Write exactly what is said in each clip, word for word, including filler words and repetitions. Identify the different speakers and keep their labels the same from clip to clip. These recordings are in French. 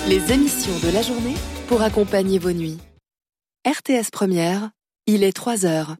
Speaker 1: Les émissions de la journée pour accompagner vos nuits. R T S Première, il est trois heures.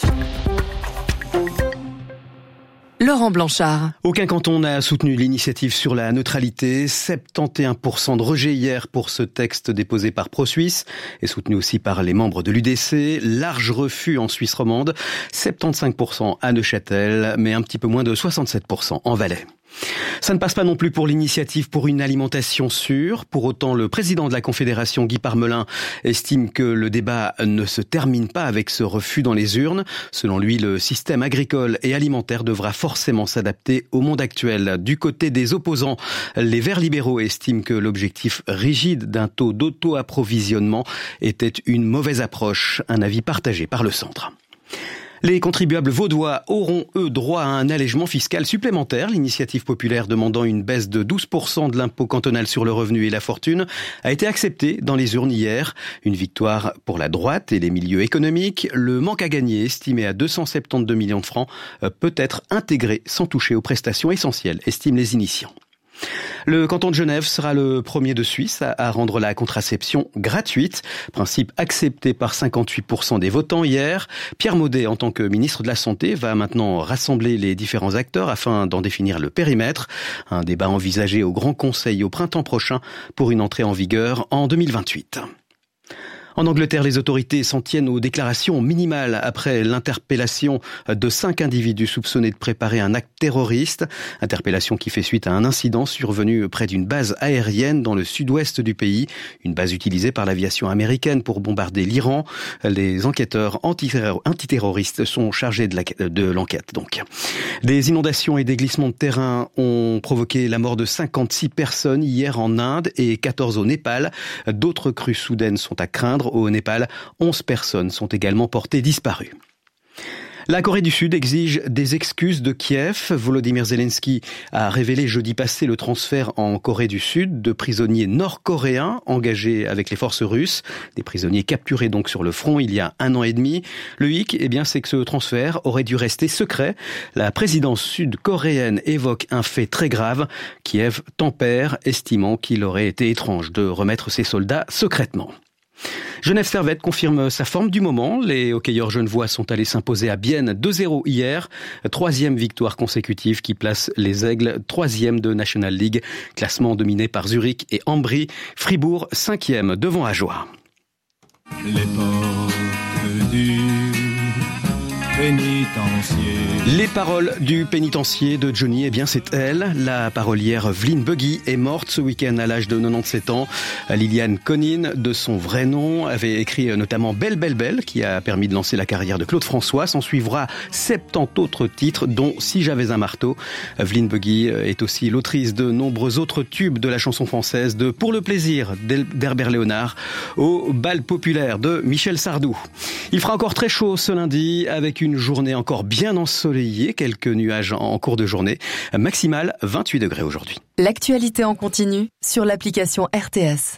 Speaker 1: Laurent Blanchard.
Speaker 2: Aucun canton n'a soutenu l'initiative sur la neutralité. soixante et onze pour cent de rejet hier pour ce texte déposé par ProSuisse et soutenu aussi par les membres de l'U D C. Large refus en Suisse romande, soixante-quinze pour cent à Neuchâtel, mais un petit peu moins de soixante-sept pour cent en Valais. Ça ne passe pas non plus pour l'initiative pour une alimentation sûre. Pour autant, le président de la Confédération, Guy Parmelin, estime que le débat ne se termine pas avec ce refus dans les urnes. Selon lui, le système agricole et alimentaire devra forcément s'adapter au monde actuel. Du côté des opposants, les Verts libéraux estiment que l'objectif rigide d'un taux d'auto-approvisionnement était une mauvaise approche. Un avis partagé par le centre. Les contribuables vaudois auront, eux, droit à un allègement fiscal supplémentaire. L'initiative populaire demandant une baisse de douze pour cent de l'impôt cantonal sur le revenu et la fortune a été acceptée dans les urnes hier. Une victoire pour la droite et les milieux économiques. Le manque à gagner, estimé à deux cent soixante-douze millions de francs, peut être intégré sans toucher aux prestations essentielles, estiment les initiants. Le canton de Genève sera le premier de Suisse à rendre la contraception gratuite. Principe accepté par cinquante-huit pour cent des votants hier. Pierre Maudet, en tant que ministre de la Santé, va maintenant rassembler les différents acteurs afin d'en définir le périmètre. Un débat envisagé au Grand Conseil au printemps prochain pour une entrée en vigueur en deux mille vingt-huit. En Angleterre, les autorités s'en tiennent aux déclarations minimales après l'interpellation de cinq individus soupçonnés de préparer un acte terroriste. Interpellation qui fait suite à un incident survenu près d'une base aérienne dans le sud-ouest du pays. Une base utilisée par l'aviation américaine pour bombarder l'Iran. Les enquêteurs antiterroristes sont chargés de, la, de l'enquête, donc. Des inondations et des glissements de terrain ont provoqué la mort de cinquante-six personnes hier en Inde et quatorze au Népal. D'autres crues soudaines sont à craindre. Au Népal, onze personnes sont également portées disparues. La Corée du Sud exige des excuses de Kiev. Volodymyr Zelensky a révélé jeudi passé le transfert en Corée du Sud de prisonniers nord-coréens engagés avec les forces russes. Des prisonniers capturés donc sur le front il y a un an et demi. Le hic, eh bien, c'est que ce transfert aurait dû rester secret. La présidence sud-coréenne évoque un fait très grave. Kiev tempère, estimant qu'il aurait été étrange de remettre ses soldats secrètement. Genève Servette confirme sa forme du moment. Les hockeyeurs genevois sont allés s'imposer à Bienne deux zéro hier. Troisième victoire consécutive qui place les Aigles troisième de National League. Classement dominé par Zurich et Ambry. Fribourg cinquième devant Ajoie.
Speaker 3: Les portes du pénitencier.
Speaker 2: Les paroles du pénitencier de Johnny, eh bien c'est elle. La parolière Vline Buggy est morte ce week-end à l'âge de quatre-vingt-dix-sept ans. Liliane Conine, de son vrai nom, avait écrit notamment Belle Belle Belle, qui a permis de lancer la carrière de Claude François. S'en suivra soixante-dix autres titres, dont Si j'avais un marteau. Vline Buggy est aussi l'autrice de nombreux autres tubes de la chanson française, de Pour le plaisir d'Herbert Léonard au Bal populaire de Michel Sardou. Il fera encore très chaud ce lundi, avec une journée encore bien ensoleillée, quelques nuages en cours de journée. Maximal vingt-huit degrés aujourd'hui.
Speaker 1: L'actualité en continu sur l'application R T S.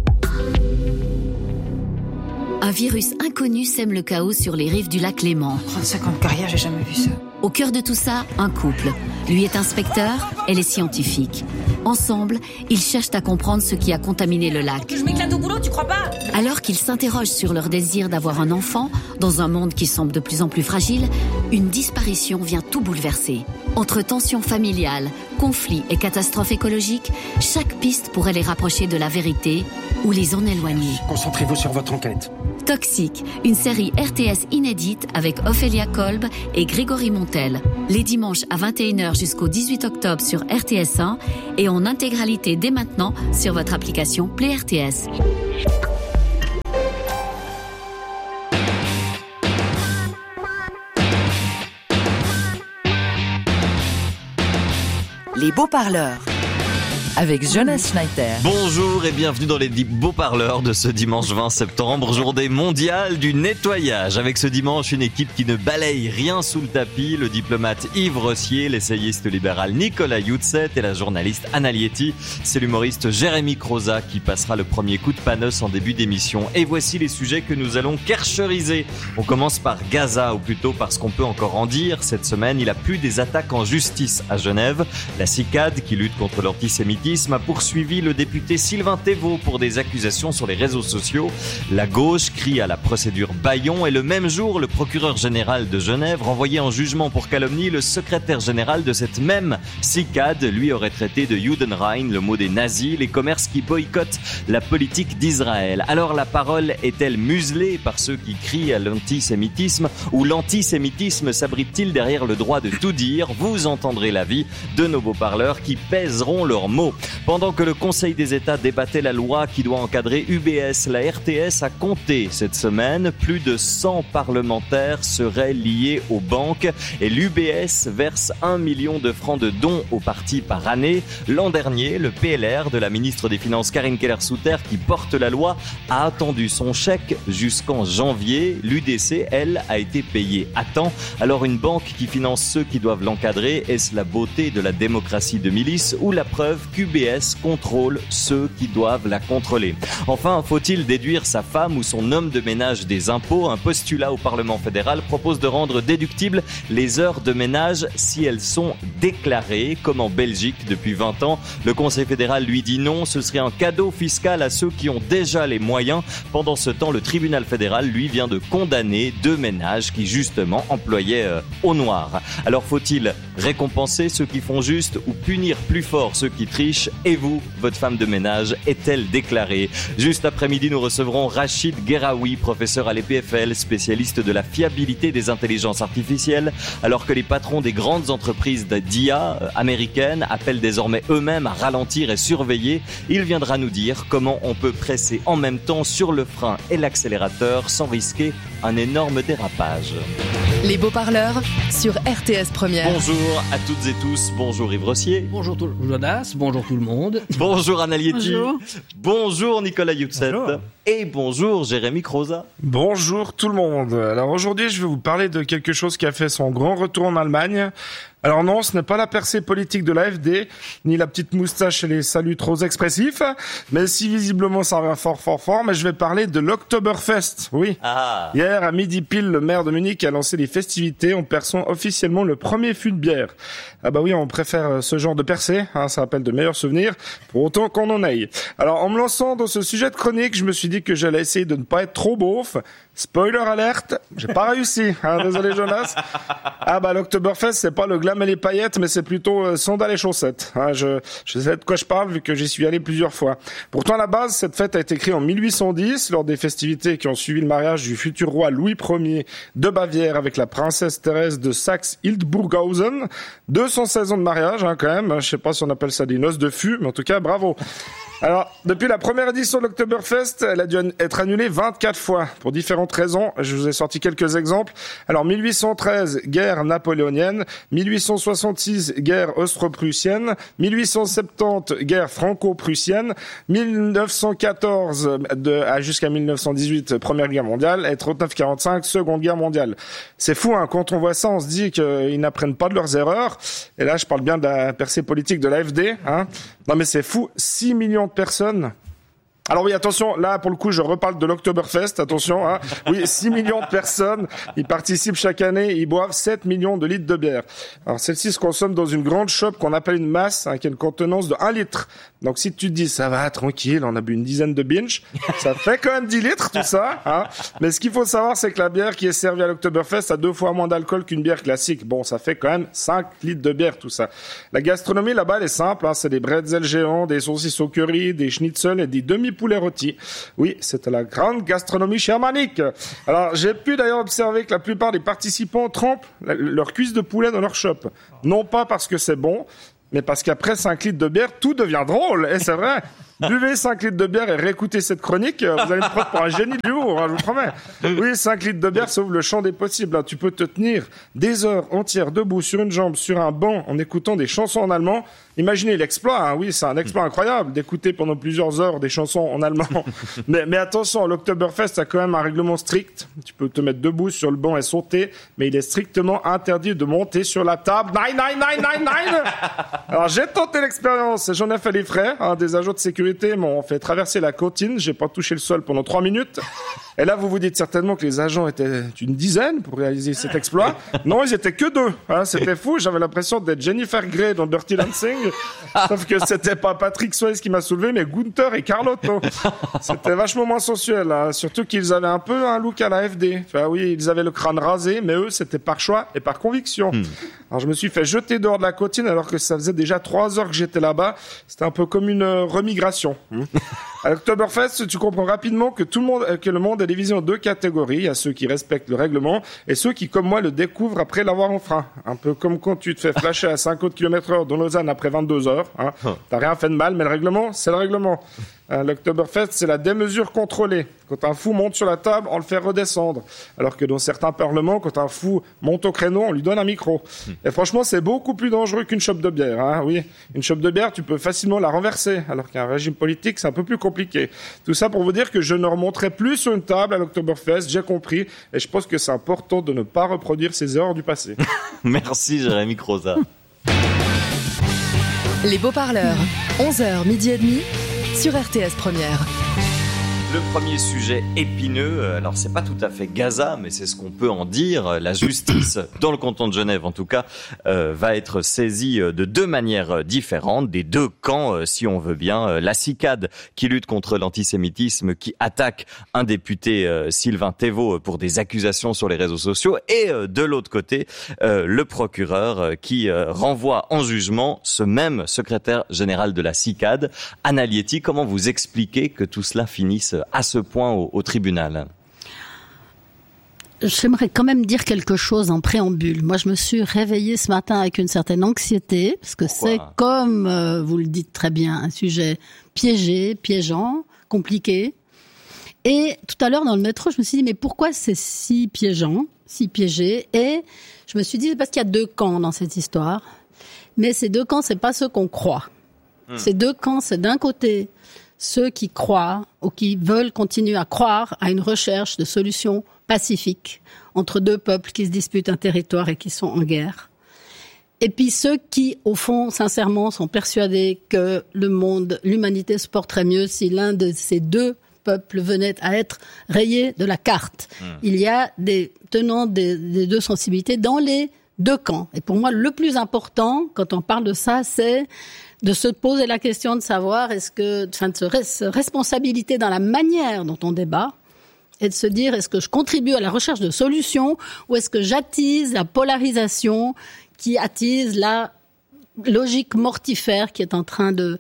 Speaker 4: Un virus inconnu sème le chaos sur les rives du lac Léman.
Speaker 5: trente-cinq ans de carrière, j'ai jamais vu ça.
Speaker 4: Au cœur de tout ça, un couple. Lui est inspecteur, elle est scientifique. Ensemble, ils cherchent à comprendre ce qui a contaminé le lac.
Speaker 5: Je m'éclate au boulot, tu crois pas?
Speaker 4: Alors qu'ils s'interrogent sur leur désir d'avoir un enfant, dans un monde qui semble de plus en plus fragile, une disparition vient tout bouleverser. Entre tensions familiales, conflits et catastrophes écologiques, chaque piste pourrait les rapprocher de la vérité ou les en éloigner.
Speaker 6: Concentrez-vous sur votre enquête.
Speaker 4: Toxique, une série R T S inédite avec Ophélia Kolb et Grégory Montel. Les dimanches à vingt et une heures jusqu'au dix-huit octobre sur R T S un et en intégralité dès maintenant sur votre application Play R T S.
Speaker 7: Les beaux-parleurs avec Jonas Schneider.
Speaker 8: Bonjour et bienvenue dans les beaux-parleurs de ce dimanche vingt septembre, journée mondiale du nettoyage. Avec ce dimanche, une équipe qui ne balaye rien sous le tapis, le diplomate Yves Rossier, l'essayiste libéral Nicolas Youtset et la journaliste Anna Lietti. C'est l'humoriste Jérémy Croza qui passera le premier coup de panos en début d'émission. Et voici les sujets que nous allons kercheriser. On commence par Gaza, ou plutôt parce qu'on peut encore en dire. Cette semaine, il a plu des attaques en justice à Genève. La C I C A D, qui lutte contre l'antisémitisme l'antisémitisme a poursuivi le député Sylvain Thévault pour des accusations sur les réseaux sociaux. La gauche crie à la procédure Bayon et le même jour, le procureur général de Genève renvoyait en jugement pour calomnie le secrétaire général de cette même C I C A D. Lui aurait traité de Judenrein, le mot des nazis, les commerces qui boycottent la politique d'Israël. Alors la parole est-elle muselée par ceux qui crient à l'antisémitisme ou l'antisémitisme s'abrite-t-il derrière le droit de tout dire? Vous entendrez l'avis de nos beaux-parleurs qui pèseront leurs mots. Pendant que le Conseil des États débattait la loi qui doit encadrer U B S, la R T S a compté cette semaine. Plus de cent parlementaires seraient liés aux banques et l'U B S verse un million de francs de dons aux partis par année. L'an dernier, le P L R de la ministre des Finances Karine Keller-Souter qui porte la loi a attendu son chèque jusqu'en janvier. L'U D C, elle, a été payée à temps. Alors une banque qui finance ceux qui doivent l'encadrer, est-ce la beauté de la démocratie de milice ou la preuve qu'U B S contrôle ceux qui doivent la contrôler? Enfin, faut-il déduire sa femme ou son homme de ménage des impôts? Un postulat au Parlement fédéral propose de rendre déductibles les heures de ménage si elles sont déclarées, comme en Belgique depuis vingt ans. Le Conseil fédéral lui dit non, ce serait un cadeau fiscal à ceux qui ont déjà les moyens. Pendant ce temps, le tribunal fédéral, lui, vient de condamner deux ménages qui, justement, employaient euh, au noir. Alors, faut-il récompenser ceux qui font juste ou punir plus fort ceux qui trichent? Et vous, votre femme de ménage, est-elle déclarée? Juste après-midi, nous recevrons Rachid Gueraoui, professeur à l'E P F L, spécialiste de la fiabilité des intelligences artificielles. Alors que les patrons des grandes entreprises d'I A euh, américaines appellent désormais eux-mêmes à ralentir et surveiller, il viendra nous dire comment on peut presser en même temps sur le frein et l'accélérateur sans risquer un énorme dérapage.
Speaker 1: Les beaux-parleurs sur R T S Première.
Speaker 8: Bonjour à toutes et tous, bonjour Yves Rossier.
Speaker 6: Bonjour tout, Jonas, bonjour tout le monde.
Speaker 8: Bonjour Anna Lietti.
Speaker 5: Bonjour.
Speaker 8: Bonjour Nicolas Youtset.
Speaker 9: Bonjour.
Speaker 8: Et bonjour Jérémy Croza.
Speaker 9: Bonjour tout le monde. Alors aujourd'hui, je vais vous parler de quelque chose qui a fait son grand retour en Allemagne. Alors non, ce n'est pas la percée politique de l'A F D, ni la petite moustache et les saluts trop expressifs, mais si visiblement ça revient fort fort fort, mais je vais parler de l'Oktoberfest, oui.
Speaker 8: Ah.
Speaker 9: Hier, à midi pile, le maire de Munich a lancé les festivités en perçant officiellement le premier fût de bière. Ah bah oui, on préfère ce genre de percée, hein, ça rappelle de meilleurs souvenirs, pour autant qu'on en aille. Alors en me lançant dans ce sujet de chronique, je me suis dit que j'allais essayer de ne pas être trop beauf. Spoiler alerte, j'ai pas réussi, hein, désolé Jonas. Ah bah l'Oktoberfest, c'est pas le glam et les paillettes, mais c'est plutôt euh, sandales et chaussettes. Hein, je, je sais de quoi je parle vu que j'y suis allé plusieurs fois. Pourtant à la base, cette fête a été créée en mille huit cent dix lors des festivités qui ont suivi le mariage du futur roi Louis Ier de Bavière avec la princesse Thérèse de Saxe-Hildburghausen. deux cent seize ans de mariage, hein, quand même. Je sais pas si on appelle ça des noces de fût, mais en tout cas, bravo. Alors, depuis la première édition de l'Oktoberfest, elle a dû être annulée vingt-quatre fois, pour différentes raisons. Je vous ai sorti quelques exemples. Alors, mille huit cent treize, guerre napoléonienne. mille huit cent soixante-six, guerre austro-prussienne. mille huit cent soixante-dix, guerre franco-prussienne. mille neuf cent quatorze, de, jusqu'à mille neuf cent dix-huit, première guerre mondiale. Et trente-neuf quarante-cinq, seconde guerre mondiale. C'est fou, hein. Quand on voit ça, on se dit qu'ils n'apprennent pas de leurs erreurs. Et là, je parle bien de la percée politique de l'A F D, hein. Non, mais c'est fou. six millions de personnes. Alors oui, attention, là, pour le coup, je reparle de l'Oktoberfest, attention, hein. Oui, six millions de personnes, ils participent chaque année, ils boivent sept millions de litres de bière. Alors, celle-ci se consomme dans une grande chope qu'on appelle une masse, hein, qui a une contenance de un litre. Donc, si tu te dis, ça va, tranquille, on a bu une dizaine de binge, ça fait quand même dix litres, tout ça, hein. Mais ce qu'il faut savoir, c'est que la bière qui est servie à l'Oktoberfest a deux fois moins d'alcool qu'une bière classique. Bon, ça fait quand même cinq litres de bière, tout ça. La gastronomie, là-bas, elle est simple, hein. C'est des bretzels géants, des saucisses au curry, des schnitzel et des demi poulet rôti. Oui, c'était la grande gastronomie germanique. Alors, j'ai pu d'ailleurs observer que la plupart des participants trempent leur cuisse de poulet dans leur chope. Non pas parce que c'est bon, mais parce qu'après cinq litres de bière, tout devient drôle. Et c'est vrai. Buvez cinq litres de bière et réécoutez cette chronique, vous allez me prendre pour un génie de l'humour, hein, je vous promets. Oui, cinq litres de bière, ça ouvre le champ des possibles. Hein. Tu peux te tenir des heures entières debout sur une jambe, sur un banc, en écoutant des chansons en allemand. Imaginez l'exploit, hein. Oui, c'est un exploit incroyable d'écouter pendant plusieurs heures des chansons en allemand. mais, mais attention, l'Oktoberfest a quand même un règlement strict. Tu peux te mettre debout sur le banc et sauter, mais il est strictement interdit de monter sur la table. Nine, nine, nine, nine, nine. Alors j'ai tenté l'expérience, j'en ai fait les frais, hein, des agents de sécurité m'ont fait traverser la cantine, j'ai pas touché le sol pendant trois minutes. Et là, vous vous dites certainement que les agents étaient une dizaine pour réaliser cet exploit. Non, ils étaient que deux. Hein, c'était fou. J'avais l'impression d'être Jennifer Grey dans Dirty Dancing. Sauf que c'était pas Patrick Swayze qui m'a soulevé, mais Gunther et Carlotto. C'était vachement moins sensuel. Hein. Surtout qu'ils avaient un peu un look à la F D. Enfin, oui, ils avaient le crâne rasé, mais eux, c'était par choix et par conviction. Hmm. Alors, je me suis fait jeter dehors de la cantine alors que ça faisait déjà trois heures que j'étais là-bas. C'était un peu comme une euh, remigration. Hmm. À l'Oktoberfest, tu comprends rapidement que tout le monde, que le monde est divisé en deux catégories. Il y a ceux qui respectent le règlement et ceux qui, comme moi, le découvrent après l'avoir enfreint. Un peu comme quand tu te fais flasher à cinquante kilomètres heure dans Lausanne après vingt-deux heures. Hein. T'as rien fait de mal, mais le règlement, c'est le règlement. Hein, L'Oktoberfest, c'est la démesure contrôlée. Quand un fou monte sur la table, on le fait redescendre. Alors que dans certains parlements, quand un fou monte au créneau, on lui donne un micro. Et franchement, c'est beaucoup plus dangereux qu'une chope de bière. Hein. Oui, une chope de bière, tu peux facilement la renverser. Alors qu'un régime politique, c'est un peu plus compliqué. Tout ça pour vous dire que je ne remonterai plus sur une table à l'Oktoberfest, j'ai compris. Et je pense que c'est important de ne pas reproduire ces erreurs du passé.
Speaker 8: Merci Jérémy Croza.
Speaker 1: Les beaux-parleurs, onze heures, midi et demi, sur R T S Première.
Speaker 8: Le premier sujet épineux, alors c'est pas tout à fait Gaza, mais c'est ce qu'on peut en dire. La justice, dans le canton de Genève en tout cas, euh, va être saisie de deux manières différentes, des deux camps, euh, si on veut bien. La CICAD qui lutte contre l'antisémitisme, qui attaque un député, euh, Sylvain Thévaux, pour des accusations sur les réseaux sociaux, et euh, de l'autre côté, euh, le procureur euh, qui euh, renvoie en jugement ce même secrétaire général de la CICAD. Anna Lietti, comment vous expliquez que tout cela finisse à ce point au, au tribunal?
Speaker 10: J'aimerais quand même dire quelque chose en préambule. Moi, je me suis réveillée ce matin avec une certaine anxiété, parce que Pourquoi? C'est, comme euh, vous le dites très bien, un sujet piégé, piégeant, compliqué. Et tout à l'heure, dans le métro, je me suis dit, mais pourquoi c'est si piégeant, si piégé? Et je me suis dit, c'est parce qu'il y a deux camps dans cette histoire. Mais ces deux camps, c'est pas ceux qu'on croit. Hum. Ces deux camps, c'est d'un côté ceux qui croient ou qui veulent continuer à croire à une recherche de solutions pacifiques entre deux peuples qui se disputent un territoire et qui sont en guerre. Et puis ceux qui, au fond, sincèrement, sont persuadés que le monde, l'humanité se porterait mieux si l'un de ces deux peuples venait à être rayé de la carte. Mmh. Il y a des tenants des, des deux sensibilités dans les deux camps. Et pour moi, le plus important, quand on parle de ça, c'est de se poser la question de savoir est-ce que, enfin, de se, res, se responsabilité dans la manière dont on débat et de se dire est-ce que je contribue à la recherche de solutions ou est-ce que j'attise la polarisation qui attise la logique mortifère qui est en train de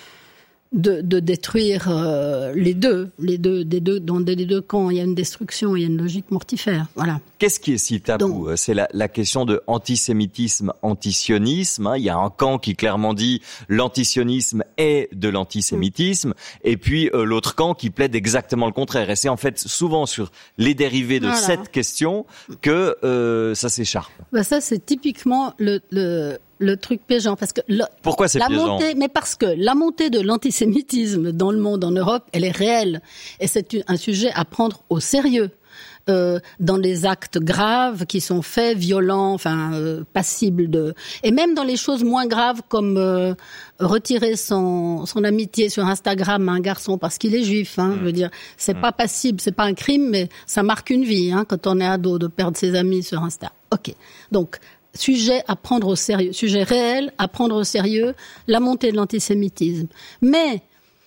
Speaker 10: de, de détruire euh, les deux, les deux, des deux, dans les deux camps, il y a une destruction, il y a une logique mortifère. Voilà.
Speaker 8: Qu'est-ce qui est si tabou? Donc, c'est la, la question de antisémitisme, antisionisme. Hein. Il y a un camp qui clairement dit l'antisionisme est de l'antisémitisme, et puis euh, l'autre camp qui plaide exactement le contraire. Et c'est en fait souvent sur les dérivés de voilà. cette question que euh, ça s'écharpe.
Speaker 10: Ben ça, c'est typiquement le, le le truc piégeant, parce que le,
Speaker 8: pourquoi c'est
Speaker 10: la
Speaker 8: piégeant
Speaker 10: montée, mais parce que la montée de l'antisémitisme dans le monde, en Europe, elle est réelle, et c'est un sujet à prendre au sérieux. Euh, dans les actes graves qui sont faits, violents, enfin euh, passibles de, et même dans les choses moins graves comme euh, retirer son son amitié sur Instagram à un garçon parce qu'il est juif. Hein, mmh. Je veux dire, c'est mmh. pas passible, c'est pas un crime, mais ça marque une vie. Hein, quand on est ado, de perdre ses amis sur Insta. Ok, donc. Sujet à prendre au sérieux, sujet réel à prendre au sérieux, la montée de l'antisémitisme. Mais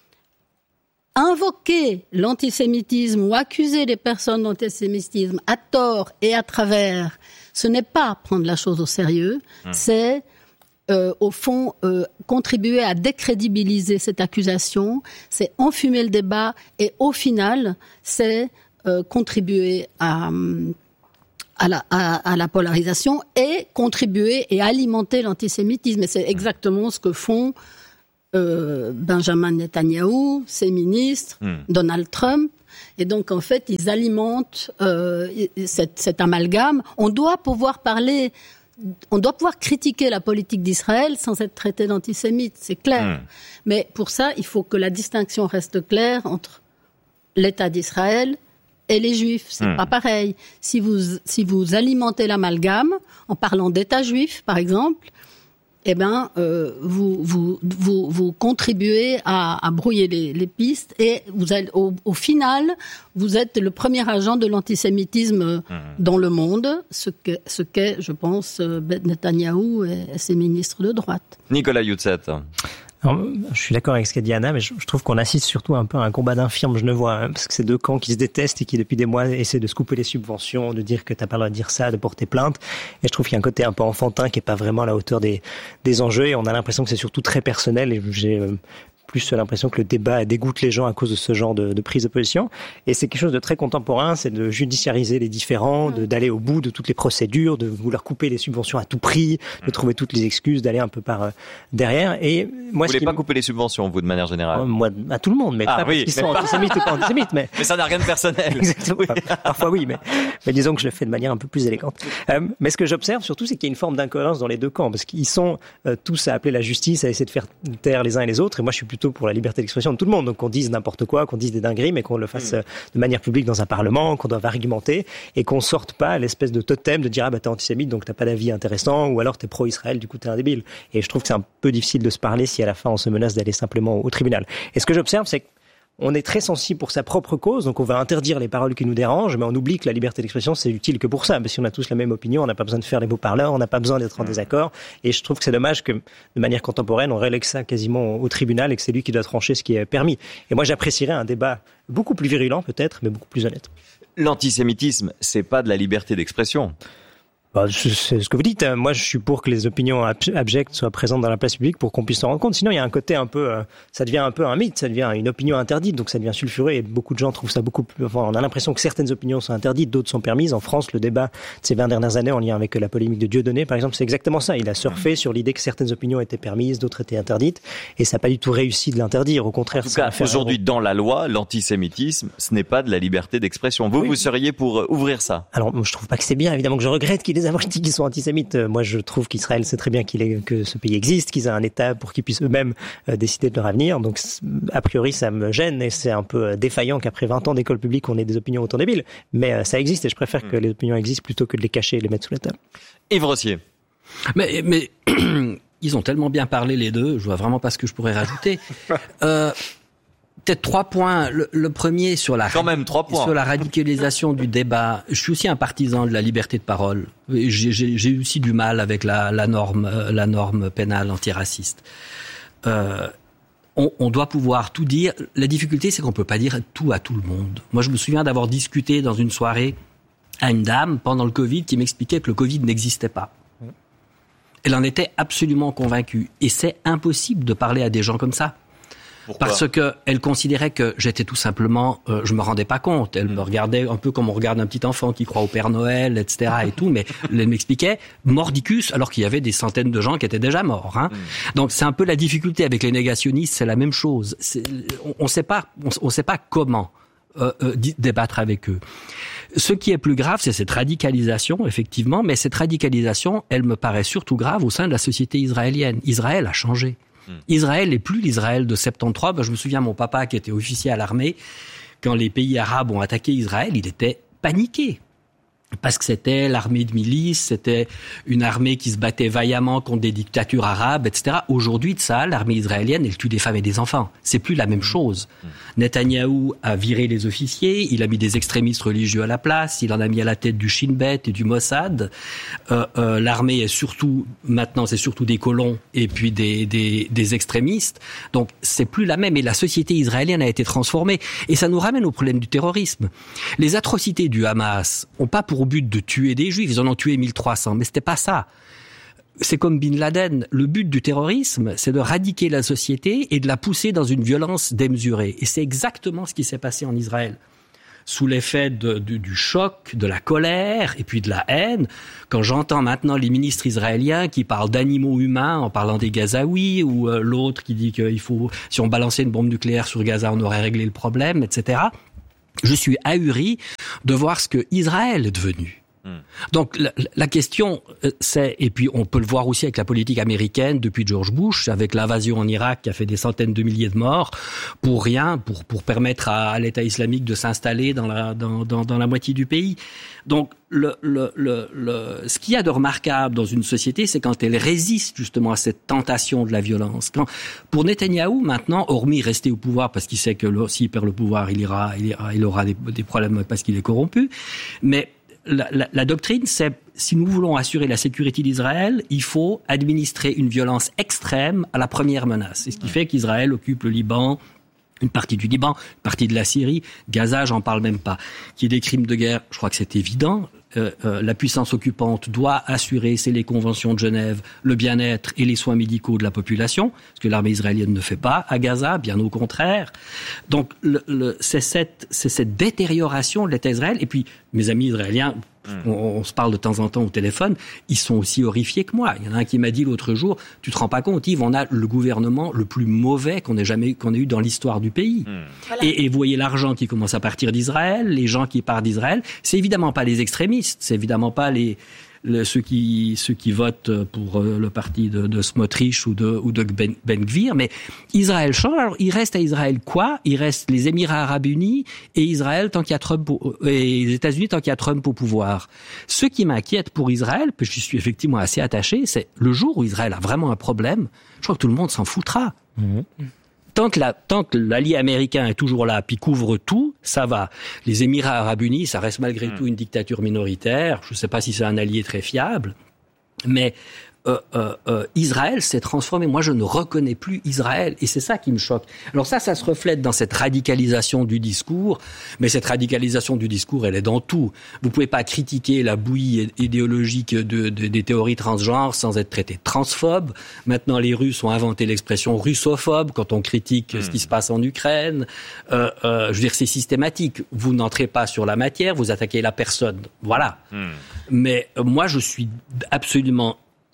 Speaker 10: invoquer l'antisémitisme ou accuser les personnes d'antisémitisme à tort et à travers, ce n'est pas prendre la chose au sérieux, mmh. c'est euh, au fond euh, contribuer à décrédibiliser cette accusation, c'est enfumer le débat et au final, c'est euh, contribuer à... À la, à, à la polarisation et contribuer et alimenter l'antisémitisme. Et c'est exactement ce que font euh, Benjamin Netanyahou, ses ministres, mmh. Donald Trump. Et donc, en fait, ils alimentent euh, cette, cet amalgame. On doit pouvoir parler, on doit pouvoir critiquer la politique d'Israël sans être traité d'antisémite, c'est clair. Mmh. Mais pour ça, il faut que la distinction reste claire entre l'État d'Israël et les juifs, c'est mmh. pas pareil. Si vous, si vous alimentez l'amalgame, en parlant d'État juif, par exemple, eh ben, euh, vous, vous, vous, vous contribuez à, à brouiller les, les pistes et vous allez, au, au final, vous êtes le premier agent de l'antisémitisme mmh. dans le monde, ce qu'est, ce qu'est, je pense, Netanyahou et ses ministres de droite.
Speaker 8: Nicolas Youtset.
Speaker 11: Alors, je suis d'accord avec ce qu'a dit Anna, mais je, je trouve qu'on assiste surtout un peu à un combat d'infirmes genevois, hein, parce que c'est deux camps qui se détestent et qui depuis des mois essaient de se couper les subventions, de dire que t'as pas le droit de dire ça, de porter plainte. Et je trouve qu'il y a un côté un peu enfantin qui est pas vraiment à la hauteur des, des enjeux, et on a l'impression que c'est surtout très personnel, et j'ai euh, plus l'impression que le débat dégoûte les gens à cause de ce genre de, de prise de position. Et c'est quelque chose de très contemporain, c'est de judiciariser les différends, de, d'aller au bout de toutes les procédures, de vouloir couper les subventions à tout prix, de trouver toutes les excuses, d'aller un peu par euh, derrière. Et moi,
Speaker 8: vous voulez pas m... couper les subventions, vous, de manière générale?
Speaker 11: Moi, à tout le monde, mais
Speaker 8: ah,
Speaker 11: pas
Speaker 8: oui,
Speaker 11: parce qu'ils sont antisémites ou pas antisémites. Mais...
Speaker 8: mais ça n'a rien de personnel.
Speaker 11: Exactement. Oui. Parfois oui, mais, mais disons que je le fais de manière un peu plus élégante. Euh, mais ce que j'observe surtout, c'est qu'il y a une forme d'incohérence dans les deux camps, parce qu'ils sont euh, tous à appeler la justice, à essayer de faire taire les uns et les autres, et moi je suis plutôt pour la liberté d'expression de tout le monde, donc qu'on dise n'importe quoi, qu'on dise des dingueries, mais qu'on le fasse mmh. de manière publique dans un parlement, qu'on doive argumenter, et qu'on sorte pas l'espèce de totem de dire ah bah t'es antisémite donc t'as pas d'avis intéressant, ou alors t'es pro-Israël du coup t'es un débile. Et je trouve que c'est un peu difficile de se parler si à la fin on se menace d'aller simplement au tribunal. Et ce que j'observe, c'est que on est très sensible pour sa propre cause, donc on va interdire les paroles qui nous dérangent, mais on oublie que la liberté d'expression, c'est utile que pour ça. Mais si on a tous la même opinion, on n'a pas besoin de faire les beaux parleurs, on n'a pas besoin d'être en désaccord. Et je trouve que c'est dommage que, de manière contemporaine, on relègue ça quasiment au tribunal et que c'est lui qui doit trancher ce qui est permis. Et moi, j'apprécierais un débat beaucoup plus virulent, peut-être, mais beaucoup plus honnête.
Speaker 8: L'antisémitisme, c'est pas de la liberté d'expression.
Speaker 11: Bah, c'est ce que vous dites. Moi, je suis pour que les opinions abjectes soient présentes dans la place publique pour qu'on puisse s'en rendre compte. Sinon, il y a un côté un peu, euh, ça devient un peu un mythe, ça devient une opinion interdite, donc ça devient sulfuré. Et beaucoup de gens trouvent ça beaucoup plus. Enfin, on a l'impression que certaines opinions sont interdites, d'autres sont permises. En France, le débat de ces vingt dernières années en lien avec la polémique de Dieudonné, par exemple, c'est exactement ça. Il a surfé sur l'idée que certaines opinions étaient permises, d'autres étaient interdites, et ça n'a pas du tout réussi de l'interdire. Au contraire,
Speaker 8: en tout cas, aujourd'hui, dans la loi, l'antisémitisme, ce n'est pas de la liberté d'expression. Vous, oui. vous seriez pour ouvrir ça?
Speaker 11: Alors, je trouve pas que c'est bien. Évidemment que je regrette qu'il y ait des avortis qui sont antisémites. Moi, je trouve qu'Israël sait très bien qu'il est, que ce pays existe, qu'ils aient un État pour qu'ils puissent eux-mêmes euh, décider de leur avenir. Donc, a priori, ça me gêne et c'est un peu défaillant qu'après vingt ans d'école publique, on ait des opinions autant débiles. Mais euh, ça existe et je préfère mmh. que les opinions existent plutôt que de les cacher et les mettre sous la table.
Speaker 8: Yves Rossier.
Speaker 6: Mais, mais ils ont tellement bien parlé les deux, je vois vraiment pas ce que je pourrais rajouter. euh, Peut-être trois points. Le, le premier sur la
Speaker 8: quand même trois points
Speaker 6: sur la radicalisation du débat. Je suis aussi un partisan de la liberté de parole. J'ai, j'ai, j'ai aussi du mal avec la, la norme la norme pénale antiraciste. Euh, on, on doit pouvoir tout dire. La difficulté, c'est qu'on peut pas dire tout à tout le monde. Moi, je me souviens d'avoir discuté dans une soirée à une dame pendant le Covid qui m'expliquait que le Covid n'existait pas. Elle en était absolument convaincue. Et c'est impossible de parler à des gens comme ça.
Speaker 8: Pourquoi ?
Speaker 6: Parce que elle considérait que j'étais tout simplement, euh, je me rendais pas compte. Elle mmh. me regardait un peu comme on regarde un petit enfant qui croit au Père Noël, et cetera et tout. Mais elle m'expliquait mordicus, alors qu'il y avait des centaines de gens qui étaient déjà morts. Hein. Mmh. Donc c'est un peu la difficulté avec les négationnistes, c'est la même chose. C'est, on, on sait pas, on, on sait pas comment euh, euh, débattre avec eux. Ce qui est plus grave, c'est cette radicalisation, effectivement. Mais cette radicalisation, elle me paraît surtout grave au sein de la société israélienne. Israël a changé. Israël n'est plus l'Israël de soixante-treize. Ben, je me souviens, mon papa, qui était officier à l'armée, quand les pays arabes ont attaqué Israël, il était paniqué. Parce que c'était l'armée de milice, c'était une armée qui se battait vaillamment contre des dictatures arabes, et cetera. Aujourd'hui, de ça, l'armée israélienne, elle tue des femmes et des enfants. C'est plus la même chose. Mmh. Netanyahou a viré les officiers, il a mis des extrémistes religieux à la place, il en a mis à la tête du Shin Bet et du Mossad. Euh, euh, l'armée est surtout, maintenant, c'est surtout des colons et puis des, des, des extrémistes. Donc, c'est plus la même. Et la société israélienne a été transformée. Et ça nous ramène au problème du terrorisme. Les atrocités du Hamas ont pas pour au but de tuer des juifs, ils en ont tué mille trois cents, mais c'était pas ça. C'est comme Bin Laden, le but du terrorisme, c'est de radiquer la société et de la pousser dans une violence démesurée. Et c'est exactement ce qui s'est passé en Israël. Sous l'effet de, de, du choc, de la colère et puis de la haine, quand j'entends maintenant les ministres israéliens qui parlent d'animaux humains en parlant des Gazaouis, ou euh, l'autre qui dit qu'il faut, si on balançait une bombe nucléaire sur Gaza, on aurait réglé le problème, et cetera. Je suis ahuri de voir ce que Israël est devenu. Mmh. Donc la, la question, c'est, et puis on peut le voir aussi avec la politique américaine depuis George Bush, avec l'invasion en Irak qui a fait des centaines de milliers de morts, pour rien, pour pour permettre à, à l'État islamique de s'installer dans la dans dans, dans la moitié du pays. Donc le le le, le ce qu'il y a de remarquable dans une société, c'est quand elle résiste justement à cette tentation de la violence. Quand pour Netanyahou maintenant, hormis rester au pouvoir parce qu'il sait que le, s'il perd le pouvoir, il ira il ira il aura des, des problèmes parce qu'il est corrompu, mais La, la, la doctrine, c'est si nous voulons assurer la sécurité d'Israël, il faut administrer une violence extrême à la première menace. C'est ce qui fait qu'Israël occupe le Liban, une partie du Liban, une partie de la Syrie, Gaza, j'en parle même pas. Qu'il y ait des crimes de guerre, je crois que c'est évident. Euh, euh, la puissance occupante doit assurer, c'est les conventions de Genève, le bien-être et les soins médicaux de la population, ce que l'armée israélienne ne fait pas à Gaza, bien au contraire. Donc le, le, c'est, cette, c'est cette détérioration de l'État d'Israël. Et puis, mes amis israéliens, on, on se parle de temps en temps au téléphone, ils sont aussi horrifiés que moi. Il y en a un qui m'a dit l'autre jour, tu te rends pas compte, Yves, on a le gouvernement le plus mauvais qu'on ait jamais qu'on ait eu dans l'histoire du pays. Mmh. Voilà. Et, et vous voyez l'argent qui commence à partir d'Israël, les gens qui partent d'Israël, c'est évidemment pas les extrémistes, c'est évidemment pas les Le, ceux qui ceux qui votent pour euh, le parti de, de Smotrich ou de ou de Ben, Ben Gvir, mais Israël change. Alors il reste à Israël quoi ? Il reste les Émirats Arabes Unis et Israël tant qu'il y a Trump au, et les États-Unis tant qu'il y a Trump au pouvoir. Ce qui m'inquiète pour Israël, parce que je suis effectivement assez attaché, c'est le jour où Israël a vraiment un problème. Je crois que tout le monde s'en foutra. Mmh. Tant que, la, tant que l'allié américain est toujours là, puis couvre tout, ça va. Les Émirats Arabes Unis, ça reste malgré mmh. tout une dictature minoritaire. Je ne sais pas si c'est un allié très fiable, mais euh, euh, euh, Israël s'est transformé. Moi, je ne reconnais plus Israël, et c'est ça qui me choque. Alors ça, ça se reflète dans cette radicalisation du discours, mais cette radicalisation du discours, elle est dans tout. Vous pouvez pas critiquer la bouillie idéologique de, de, des théories transgenres sans être traité de transphobe. Maintenant, les Russes ont inventé l'expression russophobe quand on critique mmh. ce qui se passe en Ukraine. Euh, euh, je veux dire, c'est systématique. Vous n'entrez pas sur la matière, vous attaquez la personne. Voilà. Mmh. Mais euh, moi, je suis absolument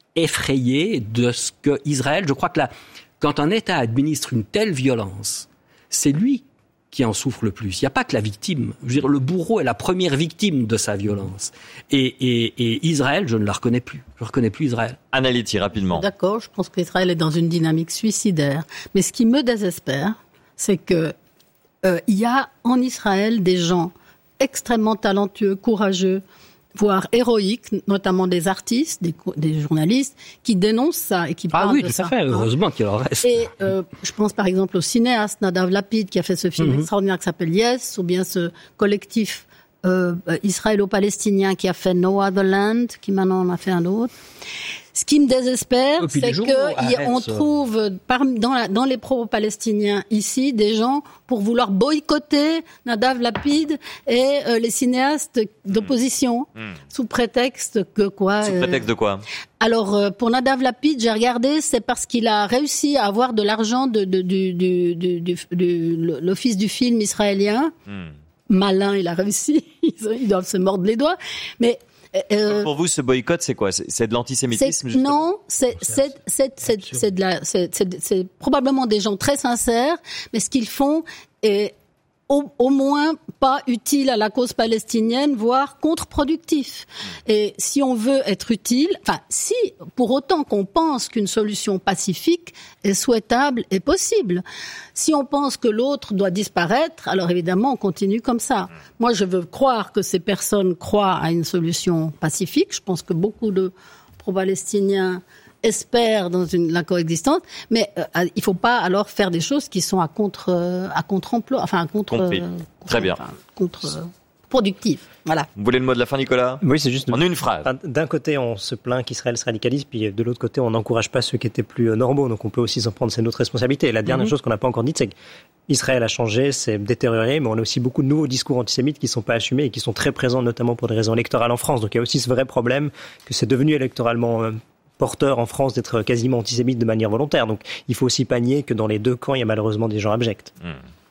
Speaker 6: effrayé de ce que Israël, je crois que là, quand un État administre une telle violence, c'est lui qui en souffre le plus. Il n'y a pas que la victime. Je veux dire, le bourreau est la première victime de sa violence. Et, et, et Israël, je ne la reconnais plus. Je ne reconnais plus Israël.
Speaker 8: Anna Liti, rapidement.
Speaker 10: D'accord, je pense qu'Israël est dans une dynamique suicidaire. Mais ce qui me désespère, c'est que euh, il y a en Israël des gens extrêmement talentueux, courageux, voire héroïques, notamment des artistes, des, des journalistes, qui dénoncent ça et qui
Speaker 6: ah
Speaker 10: parlent
Speaker 6: oui,
Speaker 10: de ça.
Speaker 6: Ah oui, tout à fait, heureusement qu'il en reste.
Speaker 10: Et euh, je pense par exemple au cinéaste Nadav Lapid qui a fait ce film mm-hmm. extraordinaire qui s'appelle Yes, ou bien ce collectif euh, israélo-palestinien qui a fait No Other Land, qui maintenant en a fait un autre. Ce qui me désespère, c'est qu'on trouve par, dans, la, dans les pro-palestiniens ici des gens pour vouloir boycotter Nadav Lapid et euh, les cinéastes d'opposition mmh. sous prétexte que quoi
Speaker 8: Sous euh... prétexte de quoi
Speaker 10: Alors euh, pour Nadav Lapid, j'ai regardé, c'est parce qu'il a réussi à avoir de l'argent de, de, de, de, de, de, de, de l'office du film israélien. Mmh. Malin, il a réussi. Ils doivent se mordre les doigts, mais
Speaker 8: Euh, pour vous, ce boycott, c'est quoi ? c'est, c'est de l'antisémitisme
Speaker 10: c'est, Non, c'est, c'est, c'est, c'est, c'est, de la, c'est, c'est, c'est probablement des gens très sincères, mais ce qu'ils font est au, au moins pas utile à la cause palestinienne, voire contre-productif. Et si on veut être utile, enfin, si, pour autant qu'on pense qu'une solution pacifique est souhaitable et possible. Si on pense que l'autre doit disparaître, alors évidemment, on continue comme ça. Moi, je veux croire que ces personnes croient à une solution pacifique. Je pense que beaucoup de pro-palestiniens espèrent dans une, la coexistence, mais euh, il ne faut pas alors faire des choses qui sont à contre, euh, à contre-emploi, enfin à contre,
Speaker 8: Compris. Euh, Très bien.
Speaker 10: Enfin, contre euh, productif. Voilà.
Speaker 8: Vous voulez le mot de la fin, Nicolas ?
Speaker 11: Oui, c'est juste
Speaker 8: en une phrase.
Speaker 11: Enfin, d'un côté, on se plaint qu'Israël se radicalise, puis de l'autre côté, on n'encourage pas ceux qui étaient plus euh, normaux. Donc, on peut aussi s'en prendre, c'est notre responsabilité. Et la dernière mm-hmm. chose qu'on n'a pas encore dite, c'est qu'Israël a changé, c'est détérioré, mais on a aussi beaucoup de nouveaux discours antisémites qui ne sont pas assumés et qui sont très présents, notamment pour des raisons électorales en France. Donc, il y a aussi ce vrai problème que c'est devenu électoralement euh, porteur en France d'être quasiment antisémite de manière volontaire. Donc, il faut aussi pas nier que dans les deux camps, il y a malheureusement des gens abjects. Mm.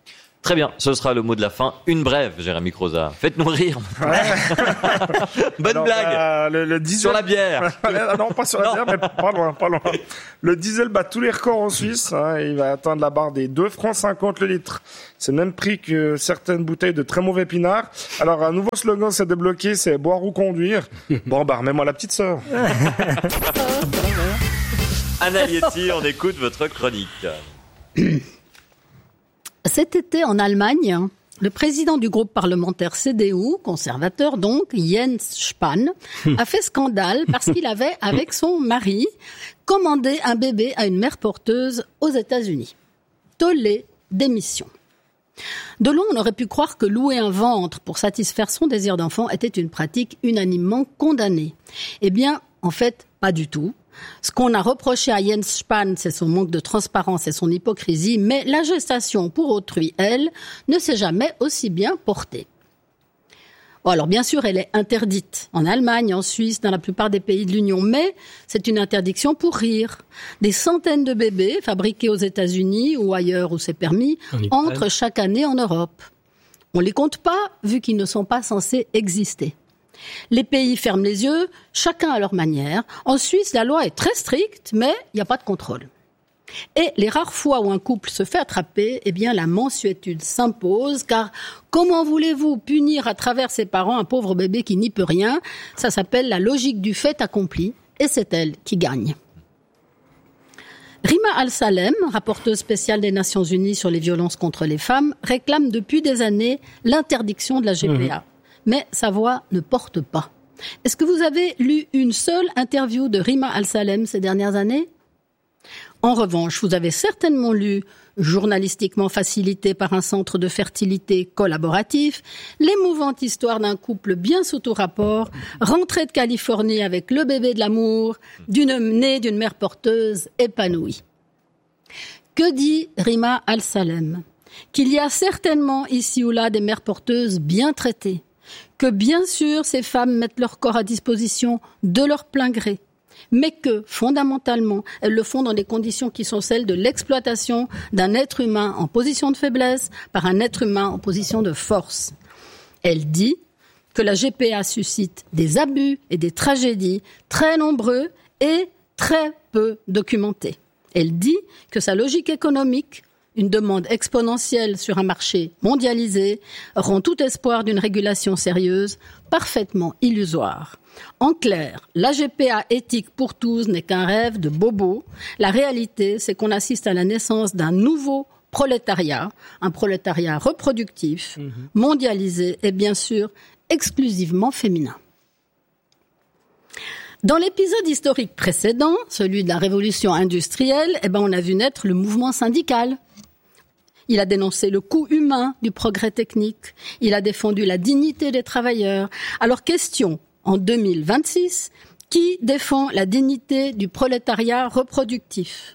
Speaker 8: Très bien, ce sera le mot de la fin. Une brève, Jérémy Croza. Faites-nous rire. Bonne
Speaker 9: Alors,
Speaker 8: blague.
Speaker 9: Euh, le, le diesel...
Speaker 8: Sur la bière.
Speaker 9: Non, pas sur la
Speaker 8: Non.
Speaker 9: bière, mais pas loin, pas loin. Le diesel bat tous les records en Suisse. Hein, il va atteindre la barre des deux francs cinquante le litre. C'est le même prix que certaines bouteilles de très mauvais pinard. Alors, un nouveau slogan s'est débloqué, c'est boire ou conduire. Bon, bah, remets-moi la petite sœur.
Speaker 8: Anna Lietti, on écoute votre chronique.
Speaker 10: Cet été, en Allemagne, le président du groupe parlementaire C D U, conservateur donc, Jens Spahn, a fait scandale parce qu'il avait, avec son mari, commandé un bébé à une mère porteuse aux États-Unis. Tollé, démission. De long, on aurait pu croire que louer un ventre pour satisfaire son désir d'enfant était une pratique unanimement condamnée. Eh bien, en fait, pas du tout. Ce qu'on a reproché à Jens Spahn, c'est son manque de transparence et son hypocrisie, mais la gestation pour autrui, elle, ne s'est jamais aussi bien portée. Bon, alors bien sûr, elle est interdite en Allemagne, en Suisse, dans la plupart des pays de l'Union, mais c'est une interdiction pour rire. Des centaines de bébés fabriqués aux États-Unis ou ailleurs où c'est permis entrent chaque année en Europe. On les compte pas, vu qu'ils ne sont pas censés exister. Les pays ferment les yeux, chacun à leur manière. En Suisse, la loi est très stricte, mais il n'y a pas de contrôle. Et les rares fois où un couple se fait attraper, eh bien la mansuétude s'impose, car comment voulez-vous punir à travers ses parents un pauvre bébé qui n'y peut rien ? Ça s'appelle la logique du fait accompli, et c'est elle qui gagne. Rima Al-Salem, rapporteuse spéciale des Nations Unies sur les violences contre les femmes, réclame depuis des années l'interdiction de la G P A. Mmh. Mais sa voix ne porte pas. Est-ce que vous avez lu une seule interview de Rima Al-Salem ces dernières années ? En revanche, vous avez certainement lu, journalistiquement facilité par un centre de fertilité collaboratif, l'émouvante histoire d'un couple bien sous tout rapport, rentré de Californie avec le bébé de l'amour, d'une née d'une mère porteuse épanouie. Que dit Rima Al-Salem ? Qu'il y a certainement ici ou là des mères porteuses bien traitées, que bien sûr ces femmes mettent leur corps à disposition de leur plein gré, mais que, fondamentalement, elles le font dans des conditions qui sont celles de l'exploitation d'un être humain en position de faiblesse par un être humain en position de force. Elle dit que la G P A suscite des abus et des tragédies très nombreux et très peu documentés. Elle dit que sa logique économique, une demande exponentielle sur un marché mondialisé, rend tout espoir d'une régulation sérieuse parfaitement illusoire. En clair, la G P A éthique pour tous n'est qu'un rêve de bobo. La réalité, c'est qu'on assiste à la naissance d'un nouveau prolétariat, un prolétariat reproductif, mmh. mondialisé et bien sûr exclusivement féminin. Dans l'épisode historique précédent, celui de la révolution industrielle, eh ben on a vu naître le mouvement syndical. Il a dénoncé le coût humain du progrès technique. Il a défendu la dignité des travailleurs. Alors question, en deux mille vingt-six, qui défend la dignité du prolétariat reproductif ?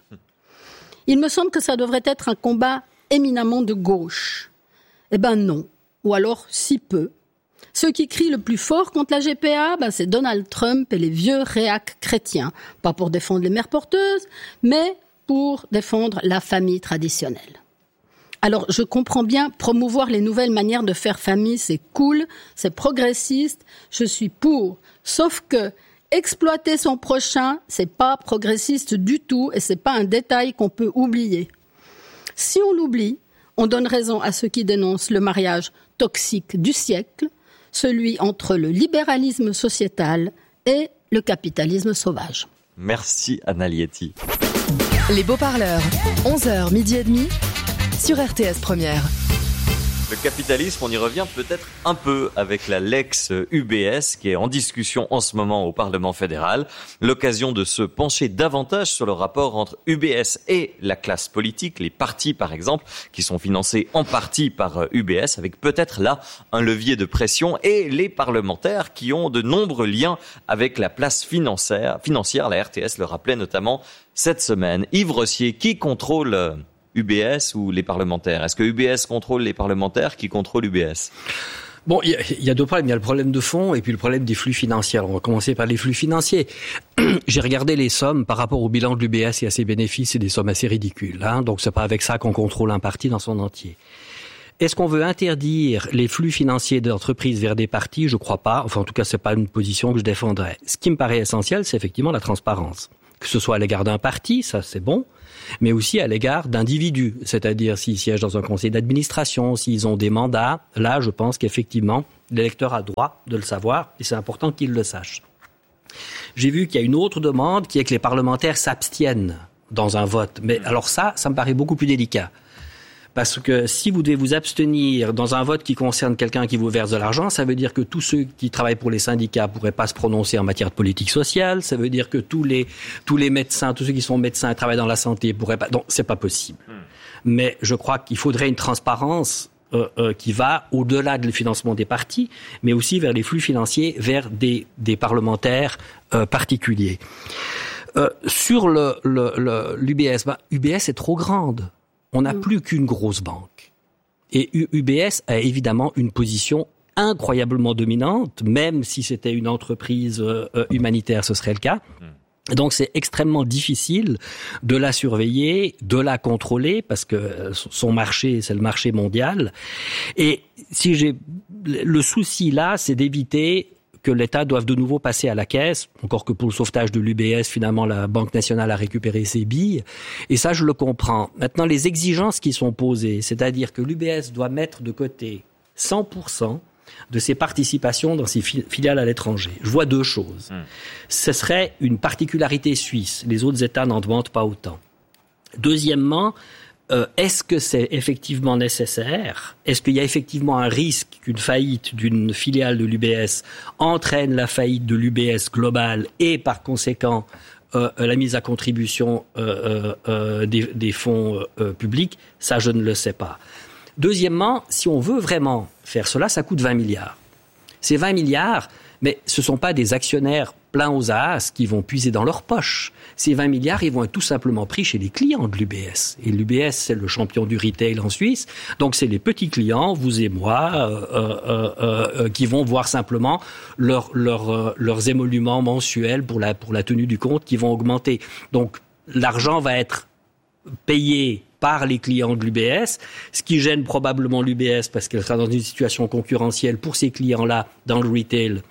Speaker 10: Il me semble que ça devrait être un combat éminemment de gauche. Eh ben non, ou alors si peu. Ceux qui crient le plus fort contre la G P A, ben c'est Donald Trump et les vieux réacs chrétiens. Pas pour défendre les mères porteuses, mais pour défendre la famille traditionnelle. Alors, je comprends bien, promouvoir les nouvelles manières de faire famille, c'est cool, c'est progressiste, je suis pour. Sauf que exploiter son prochain, c'est pas progressiste du tout et c'est pas un détail qu'on peut oublier. Si on l'oublie, on donne raison à ceux qui dénoncent le mariage toxique du siècle, celui entre le libéralisme sociétal et le capitalisme sauvage.
Speaker 8: Merci Anna Lietti.
Speaker 1: Les beaux-parleurs, onze heures, midi et demi, sur R T S Première.
Speaker 8: Le capitalisme, on y revient peut-être un peu avec la Lex U B S qui est en discussion en ce moment au Parlement fédéral. L'occasion de se pencher davantage sur le rapport entre U B S et la classe politique, les partis par exemple, qui sont financés en partie par U B S, avec peut-être là un levier de pression, et les parlementaires qui ont de nombreux liens avec la place financière. financière. La R T S le rappelait notamment cette semaine. Yves Rossier, qui contrôle U B S ou les parlementaires ? Est-ce que U B S contrôle les parlementaires qui contrôlent U B S ?
Speaker 6: Bon, il y, y a deux problèmes. Il y a le problème de fond et puis le problème des flux financiers. Alors, on va commencer par les flux financiers. J'ai regardé les sommes par rapport au bilan de l'U B S et à ses bénéfices, c'est des sommes assez ridicules. Hein, donc, c'est pas avec ça qu'on contrôle un parti dans son entier. Est-ce qu'on veut interdire les flux financiers d'entreprises vers des partis? Je crois pas. Enfin, en tout cas, c'est pas une position que je défendrais. Ce qui me paraît essentiel, c'est effectivement la transparence. Que ce soit à l'égard d'un parti, ça c'est bon, mais aussi à l'égard d'individus. C'est-à-dire s'ils siègent dans un conseil d'administration, s'ils ont des mandats. Là, je pense qu'effectivement, l'électeur a droit de le savoir et c'est important qu'il le sache. J'ai vu qu'il y a une autre demande qui est que les parlementaires s'abstiennent dans un vote. Mais alors ça, ça me paraît beaucoup plus délicat. Parce que si vous devez vous abstenir dans un vote qui concerne quelqu'un qui vous verse de l'argent, ça veut dire que tous ceux qui travaillent pour les syndicats pourraient pas se prononcer en matière de politique sociale. Ça veut dire que tous les tous les médecins, tous ceux qui sont médecins et travaillent dans la santé pourraient pas. Donc c'est pas possible. Hmm. Mais je crois qu'il faudrait une transparence euh, euh, qui va au-delà du financement des partis, mais aussi vers les flux financiers vers des des parlementaires euh, particuliers. Euh, sur le, le, le l'U B S, ben, U B S est trop grande. On n'a plus qu'une grosse banque. Et U B S a évidemment une position incroyablement dominante, même si c'était une entreprise euh, humanitaire, ce serait le cas. Donc c'est extrêmement difficile de la surveiller, de la contrôler, parce que son marché, c'est le marché mondial. Et si j'ai le souci là, c'est d'éviter que l'État doive de nouveau passer à la caisse, encore que pour le sauvetage de l'U B S, finalement, la Banque nationale a récupéré ses billes. Et ça, je le comprends. Maintenant, les exigences qui sont posées, c'est-à-dire que l'U B S doit mettre de côté cent pour cent de ses participations dans ses filiales à l'étranger. Je vois deux choses. Mmh. Ce serait une particularité suisse. Les autres États n'en demandent pas autant. Deuxièmement, Euh, est-ce que c'est effectivement nécessaire? Est-ce qu'il y a effectivement un risque qu'une faillite d'une filiale de l'U B S entraîne la faillite de l'U B S globale et par conséquent euh, la mise à contribution euh, euh, des, des fonds euh, publics? Ça, je ne le sais pas. Deuxièmement, si on veut vraiment faire cela, ça coûte vingt milliards. Ces vingt milliards, mais ce ne sont pas des actionnaires pleins aux as qui vont puiser dans leur poche. Ces vingt milliards, ils vont être tout simplement pris chez les clients de l'U B S. Et l'U B S, c'est le champion du retail en Suisse. Donc, c'est les petits clients, vous et moi, euh, euh, euh, qui vont voir simplement leur, leur, euh, leurs émoluments mensuels pour la, pour la tenue du compte qui vont augmenter. Donc, l'argent va être payé par les clients de l'U B S, ce qui gêne probablement l'U B S parce qu'elle sera dans une situation concurrentielle pour ces clients-là dans le retail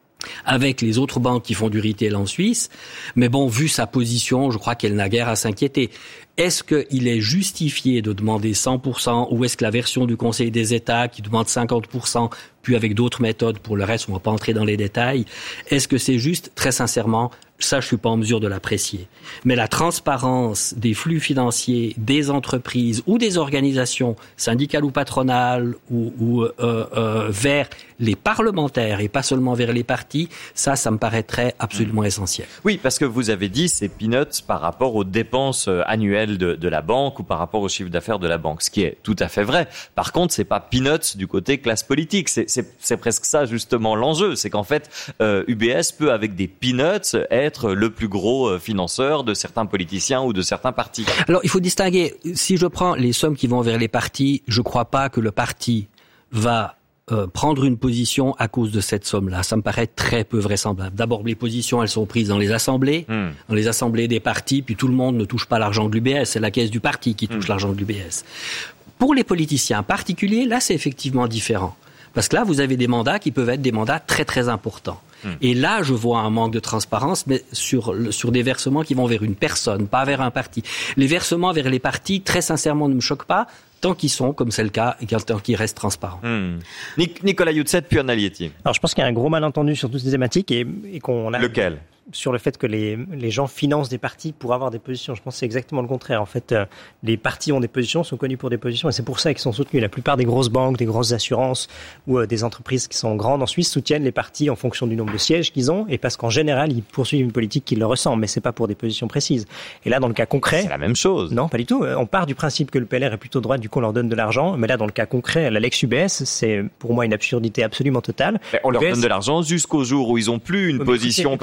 Speaker 6: avec les autres banques qui font du retail en Suisse. Mais bon, vu sa position, je crois qu'elle n'a guère à s'inquiéter. Est-ce qu'il est justifié de demander cent pour cent ou est-ce que la version du Conseil des États qui demande cinquante pour cent, puis avec d'autres méthodes, pour le reste, on ne va pas entrer dans les détails, est-ce que c'est juste? Très sincèrement, ça, je ne suis pas en mesure de l'apprécier. Mais la transparence des flux financiers des entreprises ou des organisations syndicales ou patronales ou, ou euh, euh, vers les parlementaires et pas seulement vers les partis, ça, ça me paraîtrait absolument essentiel.
Speaker 8: Oui, parce que vous avez dit c'est peanuts par rapport aux dépenses annuelles de, de la banque ou par rapport au chiffre d'affaires de la banque, ce qui est tout à fait vrai. Par contre, c'est pas peanuts du côté classe politique. C'est, c'est, c'est presque ça justement l'enjeu. C'est qu'en fait, euh, U B S peut avec des peanuts être le plus gros financeur de certains politiciens ou de certains partis.
Speaker 6: Alors, il faut distinguer. Si je prends les sommes qui vont vers les partis, je ne crois pas que le parti va euh, prendre une position à cause de cette somme-là. Ça me paraît très peu vraisemblable. D'abord, les positions, elles sont prises dans les assemblées, mmh. dans les assemblées des partis, puis tout le monde ne touche pas l'argent de l'U B S. C'est la caisse du parti qui touche mmh. l'argent de l'U B S. Pour les politiciens particuliers, là, c'est effectivement différent. Parce que là, vous avez des mandats qui peuvent être des mandats très, très importants. Et là, je vois un manque de transparence, mais sur, sur des versements qui vont vers une personne, pas vers un parti. Les versements vers les partis, très sincèrement, ne me choquent pas, tant qu'ils sont, comme c'est le cas, et tant qu'ils restent transparents.
Speaker 8: Mmh. Nicolas Youtset, puis Anna Lietti.
Speaker 11: Alors, je pense qu'il y a un gros malentendu sur toutes ces thématiques et, et qu'on a...
Speaker 8: Lequel ?
Speaker 11: Sur le fait que les, les gens financent des partis pour avoir des positions. Je pense que c'est exactement le contraire. En fait, euh, les partis ont des positions, sont connus pour des positions, et c'est pour ça qu'ils sont soutenus. La plupart des grosses banques, des grosses assurances ou euh, des entreprises qui sont grandes en Suisse soutiennent les partis en fonction du nombre de sièges qu'ils ont, et parce qu'en général, ils poursuivent une politique qui leur ressemble, mais c'est pas pour des positions précises. Et là, dans le cas concret...
Speaker 8: C'est la même chose.
Speaker 11: Non, pas du tout. On part du principe que le P L R est plutôt droite, du coup on leur donne de l'argent, mais là, dans le cas concret, la Lex U B S, c'est pour moi une absurdité absolument totale.
Speaker 8: Mais on leur
Speaker 11: U B S...
Speaker 8: donne de l'argent jusqu'au jour où ils ont plus une
Speaker 11: mais
Speaker 8: position,
Speaker 11: écoutez,
Speaker 8: parce que la ministre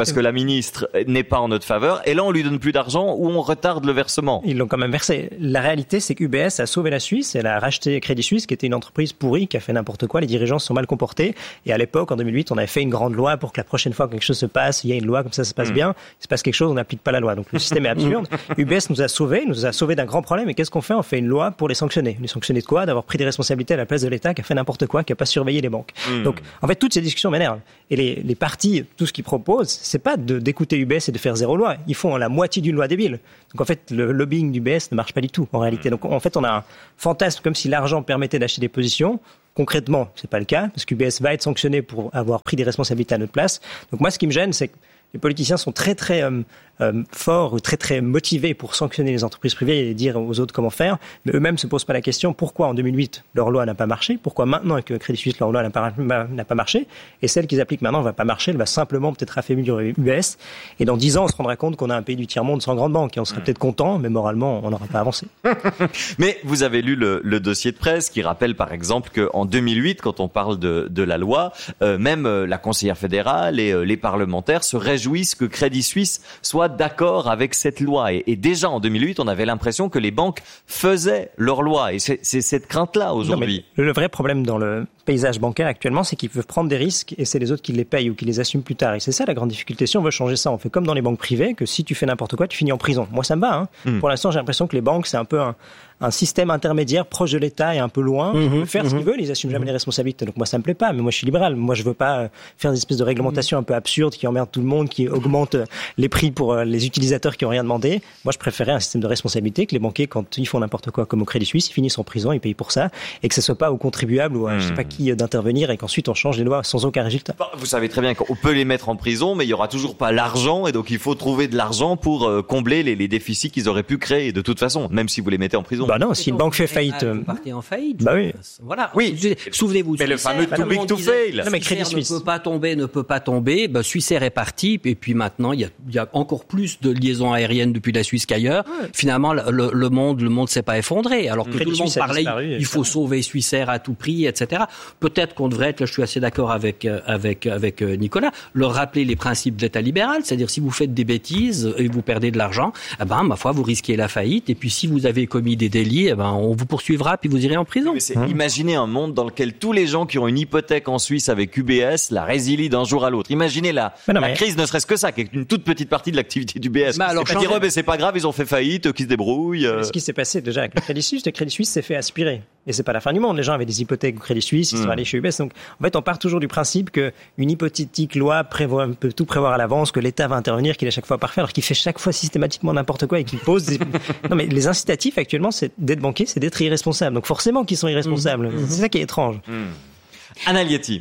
Speaker 8: ministre n'est pas en notre faveur, et là on lui donne plus d'argent ou on retarde le versement.
Speaker 11: Ils l'ont quand même versé. La réalité, c'est qu'U B S a sauvé la Suisse. Elle a racheté Crédit Suisse, qui était une entreprise pourrie, qui a fait n'importe quoi. Les dirigeants se sont mal comportés. Et à l'époque, en deux mille huit, on avait fait une grande loi pour que la prochaine fois que quelque chose se passe, il y a une loi, comme ça, ça se passe mmh. bien. Il se passe quelque chose, on n'applique pas la loi. Donc le système est absurde. U B S nous a sauvés, nous a sauvés d'un grand problème. Et qu'est-ce qu'on fait? On fait une loi pour les sanctionner. Les sanctionner de quoi? D'avoir pris des responsabilités à la place de l'État, qui a fait n'importe quoi, qui a pas surveillé les banques. Mmh. Donc, en fait, toutes ces discussions m'énervent. Et les, les partis, tout ce qu'ils proposent, c'est pas de, d'écouter U B S et de faire zéro loi. Ils font la moitié d'une loi débile. Donc en fait, le lobbying d'U B S ne marche pas du tout, en réalité. Donc en fait, on a un fantasme comme si l'argent permettait d'acheter des positions. Concrètement, c'est pas le cas, parce qu'U B S va être sanctionné pour avoir pris des responsabilités à notre place. Donc moi, ce qui me gêne, c'est que les politiciens sont très très euh, euh, forts ou très très motivés pour sanctionner les entreprises privées et dire aux autres comment faire, mais eux-mêmes se posent pas la question pourquoi en deux mille huit leur loi n'a pas marché, pourquoi maintenant avec Crédit Suisse leur loi n'a pas, n'a pas marché, et celle qu'ils appliquent maintenant ne va pas marcher, elle va simplement peut-être affaiblir U B S, et dans dix ans on se rendra compte qu'on a un pays du tiers-monde sans grande banque, et on serait peut-être content, mais moralement on n'aura pas avancé.
Speaker 8: Mais vous avez lu le, le dossier de presse qui rappelle par exemple qu'en deux mille huit, quand on parle de, de la loi, euh, même euh, la conseillère fédérale et euh, les parlementaires se réjouissent que Crédit Suisse soit d'accord avec cette loi. Et, et déjà en deux mille huit, on avait l'impression que les banques faisaient leur loi. Et c'est, c'est cette crainte-là aujourd'hui.
Speaker 11: Non, le vrai problème dans le paysage bancaire actuellement, c'est qu'ils peuvent prendre des risques et c'est les autres qui les payent ou qui les assument plus tard. Et c'est ça la grande difficulté. Si on veut changer ça, on fait comme dans les banques privées, que si tu fais n'importe quoi, tu finis en prison. Moi, ça me va. Hein. Mmh. Pour l'instant, j'ai l'impression que les banques, c'est un peu un, un système intermédiaire proche de l'État et un peu loin. Mmh. Ils peuvent faire mmh. ce qu'ils veulent, ils assument jamais les responsabilités. Donc moi, ça me plaît pas. Mais moi, je suis libéral. Moi, je veux pas faire des espèces de réglementations mmh. un peu absurdes qui emmerdent tout le monde, qui augmentent les prix pour les utilisateurs qui ont rien demandé. Moi, je préférais un système de responsabilité que les banquiers, quand ils font n'importe quoi, comme au Crédit Suisse, ils finissent en prison, ils payent pour ça, et que ce soit pas aux contribuables ou à mmh. je sais pas qui d'intervenir et qu'ensuite on change les lois sans aucun résultat.
Speaker 8: Vous savez très bien qu'on peut les mettre en prison, mais il y aura toujours pas l'argent, et donc il faut trouver de l'argent pour euh, combler les, les déficits qu'ils auraient pu créer de toute façon, même si vous les mettez en prison.
Speaker 11: Bah non, si une banque fait faillite,
Speaker 6: vous partez en faillite.
Speaker 11: Bah oui.
Speaker 6: Voilà.
Speaker 8: Oui.
Speaker 6: Souvenez-vous.
Speaker 8: Mais le fameux too big to fail.
Speaker 6: Non, mais Crédit Suisse ne peut pas tomber, ne peut pas tomber. Bah, Swissair est parti, et puis maintenant il y a, il y a encore plus de liaisons aériennes depuis la Suisse qu'ailleurs. Ouais. Finalement, le, le monde, le monde s'est pas effondré. Alors que Crédit tout le monde parlait, disparu, il faut sauver Swissair à tout prix, et cetera. Peut-être qu'on devrait être, là, je suis assez d'accord avec avec avec Nicolas, leur rappeler les principes de l'État libéral, c'est-à-dire si vous faites des bêtises et vous perdez de l'argent, eh ben ma foi vous risquez la faillite, et puis si vous avez commis des délits, eh ben on vous poursuivra puis vous irez en prison.
Speaker 8: Mais c'est, hum. Imaginez un monde dans lequel tous les gens qui ont une hypothèque en Suisse avec U B S la résilient d'un jour à l'autre. Imaginez la, non, la mais... crise, ne serait-ce que ça, qui est une toute petite partie de l'activité d'U B S.
Speaker 6: Bah alors,
Speaker 8: c'est pas dire, oh, mais c'est pas grave, ils ont fait faillite, qu'ils se débrouillent. Euh...
Speaker 11: Ce qui s'est passé déjà avec le Crédit Suisse, le Crédit Suisse s'est fait aspirer. Et c'est pas la fin du monde. Les gens avaient des hypothèques au Crédit Suisse, ils mmh. sont allés chez U B S. Donc, en fait, on part toujours du principe que une hypothétique loi prévoit, peut tout prévoir à l'avance, que l'État va intervenir, qu'il est chaque fois parfait, alors qu'il fait chaque fois systématiquement n'importe quoi et qu'il pose des... Non, mais les incitatifs actuellement, c'est d'être banquier, c'est d'être irresponsable. Donc, forcément qu'ils sont irresponsables. Mmh. C'est ça qui est étrange.
Speaker 8: Mmh. Anna Lietti.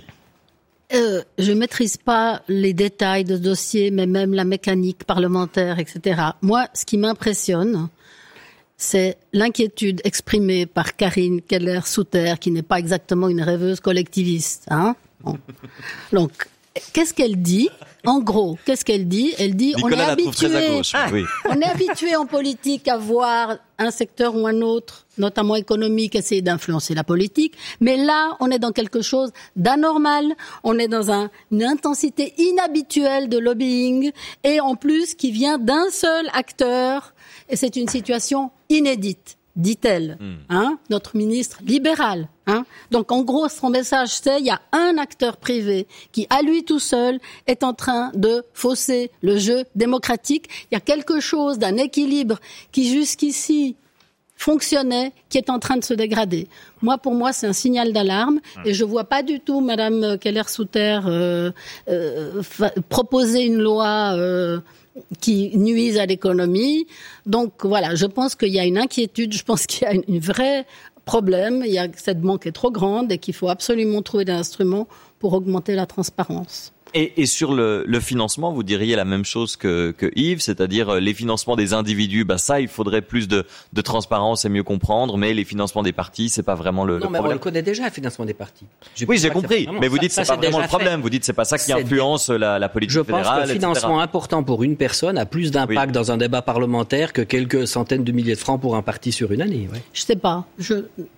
Speaker 10: Euh, je maîtrise pas les détails de dossier, mais même la mécanique parlementaire, et cetera. Moi, ce qui m'impressionne, c'est l'inquiétude exprimée par Karine Keller-Souter, qui n'est pas exactement une rêveuse collectiviste. Hein bon. Donc, qu'est-ce qu'elle dit ? En gros, qu'est-ce qu'elle dit ? Elle dit
Speaker 8: Nicolas
Speaker 10: on est
Speaker 8: la
Speaker 10: habitué,
Speaker 8: très à gauche, oui.
Speaker 10: on est habitué en politique à voir un secteur ou un autre, notamment économique, essayer d'influencer la politique. Mais là, on est dans quelque chose d'anormal. On est dans un, une intensité inhabituelle de lobbying, et en plus qui vient d'un seul acteur. Et c'est une situation inédite, dit-elle, mmh. hein, notre ministre libéral. Hein. Donc en gros, son message, c'est il y a un acteur privé qui, à lui tout seul, est en train de fausser le jeu démocratique. Il y a quelque chose d'un équilibre qui jusqu'ici fonctionnait, qui est en train de se dégrader. Moi, pour moi, c'est un signal d'alarme, et je vois pas du tout Madame Keller-Souter euh, euh, fa- proposer une loi euh, qui nuisent à l'économie. Donc voilà, je pense qu'il y a une inquiétude, je pense qu'il y a une, une vraie problème, il y a, cette banque est trop grande et qu'il faut absolument trouver des instruments pour augmenter la transparence.
Speaker 8: Et, et sur le, le financement, vous diriez la même chose que, que Yves, c'est-à-dire les financements des individus, bah ça, il faudrait plus de, de transparence et mieux comprendre, mais les financements des partis, c'est pas vraiment le,
Speaker 6: non,
Speaker 8: le
Speaker 6: mais
Speaker 8: problème.
Speaker 6: on le connaît déjà, le financement des partis.
Speaker 8: Je oui, j'ai compris, vraiment, mais vous dites que c'est
Speaker 6: ça,
Speaker 8: pas
Speaker 6: c'est
Speaker 8: vraiment le problème,
Speaker 6: fait.
Speaker 8: vous dites que c'est pas ça qui c'est influence la, la politique
Speaker 6: je
Speaker 8: fédérale,
Speaker 6: Je pense que le financement
Speaker 8: et cetera
Speaker 6: important pour une personne a plus d'impact oui. dans un débat parlementaire que quelques centaines de milliers de francs pour un parti sur une année. Ouais.
Speaker 10: Je sais pas, je...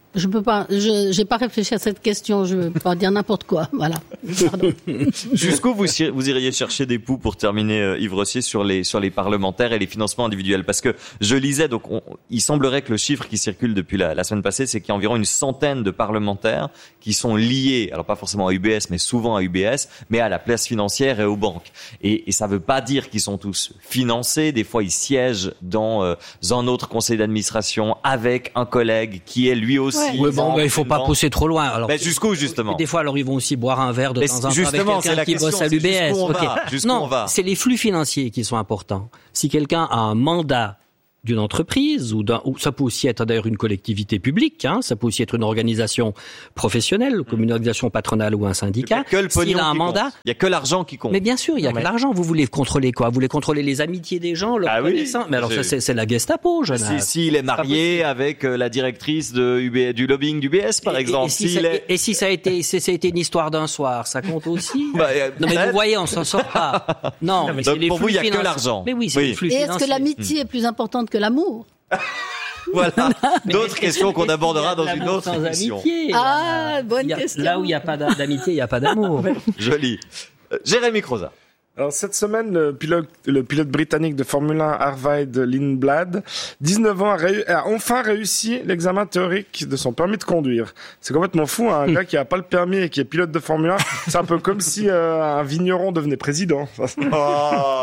Speaker 10: Je peux pas, je j'ai pas réfléchi à cette question, je veux pas dire n'importe quoi, voilà. Pardon.
Speaker 8: Jusqu'où vous, vous iriez chercher des poux pour terminer, euh, Yves Rossier, sur les sur les parlementaires et les financements individuels? Parce que je lisais, donc on, il semblerait que le chiffre qui circule depuis la, la semaine passée, c'est qu'il y a environ une centaine de parlementaires qui sont liés, alors pas forcément à U B S, mais souvent à U B S, mais à la place financière et aux banques. Et, et ça veut pas dire qu'ils sont tous financés. Des fois, ils siègent dans euh, un autre conseil d'administration avec un collègue qui est lui aussi.
Speaker 6: Ouais. Oui, bon, ben, il faut pas pousser trop loin. Alors,
Speaker 8: ben, jusqu'où, justement?
Speaker 6: Des fois, alors, ils vont aussi boire un verre de
Speaker 8: mais
Speaker 6: temps en temps avec quelqu'un qui bosse à l'U B S.
Speaker 8: Okay.
Speaker 6: Non, c'est les flux financiers qui sont importants. Si quelqu'un a un mandat d'une entreprise, ou, d'un, ou ça peut aussi être d'ailleurs une collectivité publique, hein, ça peut aussi être une organisation professionnelle, comme une organisation patronale ou un syndicat.
Speaker 8: Il y a que le pognon
Speaker 6: S'il a un
Speaker 8: qui
Speaker 6: mandat,
Speaker 8: compte. Il y a que l'argent qui compte.
Speaker 6: Mais bien sûr, il y a non, que mais... l'argent. Vous voulez contrôler quoi? Vous voulez contrôler les amitiés des gens, leurs
Speaker 8: ah
Speaker 6: connaissances?
Speaker 8: Oui,
Speaker 6: mais alors ça, c'est, c'est la Gestapo, jeune.
Speaker 8: Si, s'il est marié avec la directrice de U B, du lobbying d'U B S, par
Speaker 6: et,
Speaker 8: exemple.
Speaker 6: Et, et, si
Speaker 8: s'il
Speaker 6: ça,
Speaker 8: est...
Speaker 6: et si ça a été, si ça a été une histoire d'un soir, ça compte aussi?
Speaker 8: bah, euh,
Speaker 6: non, mais vous voyez, on s'en sort pas. Non,
Speaker 8: non
Speaker 6: mais
Speaker 8: donc,
Speaker 6: c'est les
Speaker 8: pour
Speaker 6: flux
Speaker 8: vous, il y a
Speaker 6: financiers.
Speaker 8: que l'argent.
Speaker 6: Mais oui, c'est
Speaker 8: oui.
Speaker 6: les flux
Speaker 10: et
Speaker 6: financiers.
Speaker 10: est-ce que l'amitié mmh. est plus importante que l'amour?
Speaker 8: Voilà, d'autres questions qu'on abordera dans une autre émission.
Speaker 10: Ah, bonne
Speaker 6: a,
Speaker 10: question.
Speaker 6: Là où il n'y a pas d'amitié, il n'y a pas d'amour.
Speaker 8: Joli. Jérémy Croza.
Speaker 9: Alors cette semaine, le pilote, le pilote britannique de Formule un, Arvid Lindblad, dix-neuf ans, a, réu- a enfin réussi l'examen théorique de son permis de conduire. C'est complètement fou, hein, un gars qui a pas le permis et qui est pilote de Formule un. C'est un peu comme si euh, un vigneron devenait président.
Speaker 8: Oh.